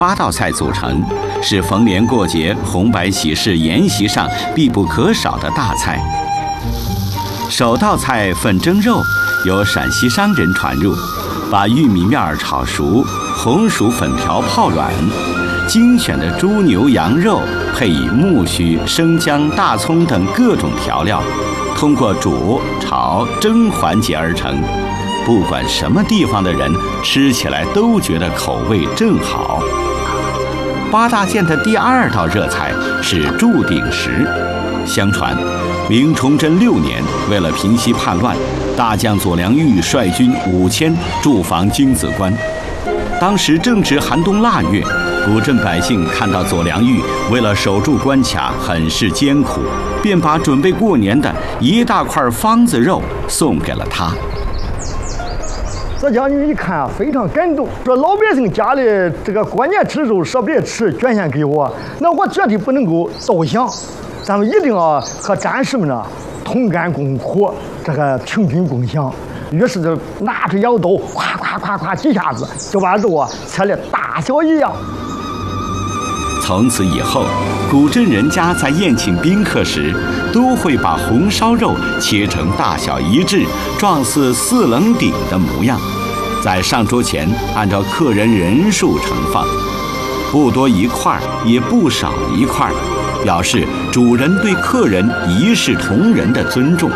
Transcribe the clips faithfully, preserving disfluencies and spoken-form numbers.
八道菜组成，是逢年过节、红白喜事宴席上必不可少的大菜。首道菜粉蒸肉由陕西商人传入，把玉米面炒熟，红薯粉条泡软，精选的猪牛羊肉配以木须、生姜、大葱等各种调料，通过煮、炒、蒸环节而成。不管什么地方的人吃起来都觉得口味正好。八大件的第二道热菜是铸鼎食。相传，明崇祯六年，为了平息叛乱，大将左良玉率军五千驻防京子关。当时正值寒冬腊月，古镇百姓看到左良玉为了守住关卡很是艰苦，便把准备过年的一大块方子肉送给了他。 左将军一看啊，非常感动，说老百姓家里这个过年吃肉舍不得吃，捐献给我，那我绝对不能够倒想，咱们一定要和战士们呢同甘共苦，这个平均共享。于是就拿着羊刀，咵咵咵咵几下子就把肉啊切得大小一样。 从此以后，古镇人家在宴请宾客时，都会把红烧肉切成大小一致、状似四棱鼎的模样，在上桌前按照客人人数盛放，不多一块也不少一块，表示主人对客人一视同仁的尊重。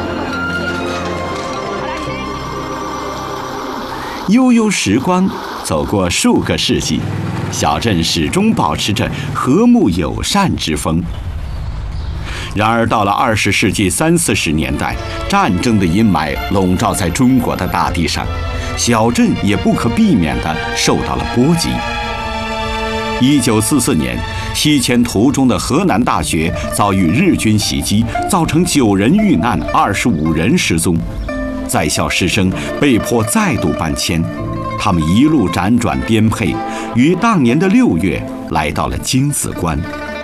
悠悠时光走过数个世纪，小镇始终保持着和睦友善之风。然而，到了二十世纪三四十年代，战争的阴霾笼罩在中国的大地上，小镇也不可避免地受到了波及。一九四四年，西迁途中的河南大学遭遇日军袭击，造成九人遇难，二十五人失踪。在校师生被迫再度搬迁，他们一路辗转颠沛，于当年的六月来到了京子关。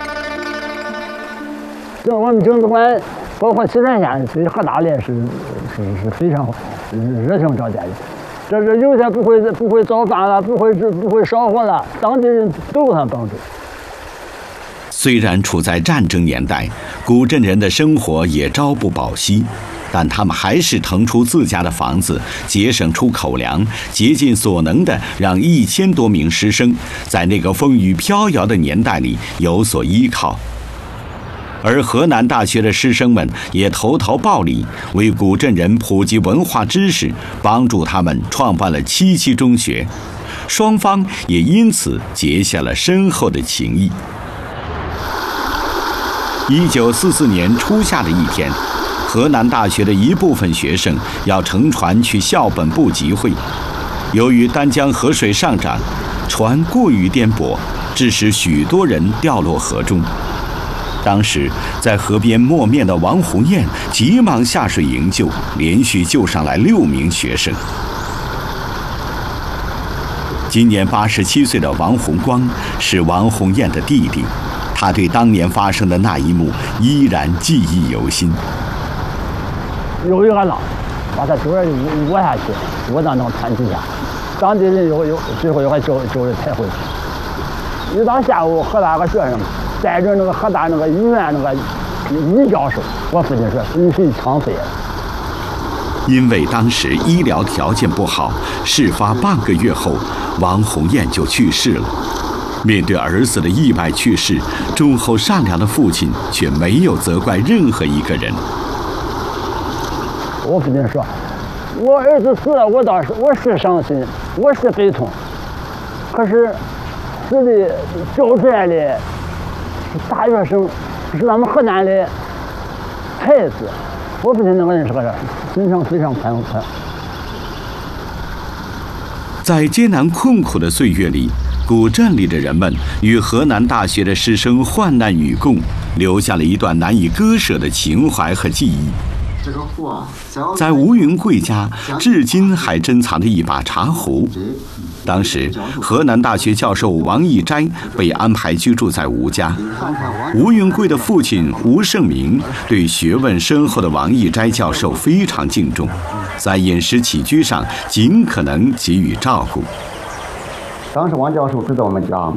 这我们京子关，包括西山县对河大连是是是非常热情招待的。这是有些不会不会造饭了，不会不会烧火了，当地人都给他帮助。 虽然处在战争年代，古镇人的生活也朝不保夕。但他们还是腾出自家的房子，节省出口粮，竭尽所能地让一千多名师生在那个风雨飘摇的年代里有所依靠。而河南大学的师生们也投桃报李，为古镇人普及文化知识，帮助他们创办了七七中学，双方也因此结下了深厚的情谊。一九四四年初夏的一天，河南大学的一部分学生要乘船去校本部集会，由于丹江河水上涨，船过于颠簸，致使许多人掉落河中。当时在河边磨面的王红艳急忙下水营救，连续救上来六名学生。今年八十七岁的王洪光是王红艳的弟弟，他对当年发生的那一幕依然记忆犹新。 有一个浪，把他主人窝下去，窝到那个船底下。当地人有有最后有个救救人抬回去。一到下午，河大个学生带着那个河大那个医院那个李教授，我父亲说你是枪毙了。 因为当时医疗条件不好，事发半个月后，王红艳就去世了。面对儿子的意外去世，忠厚善良的父亲却没有责怪任何一个人。 我父亲说：“我儿子死了，我倒是我是伤心，我是悲痛。可是死的救出来的是大学生，是咱们河南的孩子。”我父亲那个人是个人，心上非常宽宽。 在艰难困苦的岁月里，古镇里的人们与河南大学的师生患难与共，留下了一段难以割舍的情怀和记忆。在吴云贵家，至今还珍藏着一把茶壶。当时，河南大学教授王义斋被安排居住在吴家。吴云贵的父亲吴胜明对学问深厚的王义斋教授非常敬重，在饮食起居上尽可能给予照顾。 当时王教授住在我们家，